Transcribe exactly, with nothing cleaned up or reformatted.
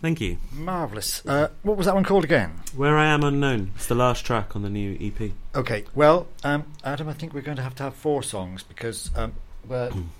Thank you. Marvellous. Uh, what was that one called again? Where I Am Unknown. It's the last track on the new E P. Okay, well, um, Adam, I think we're going to have to have four songs because um, we're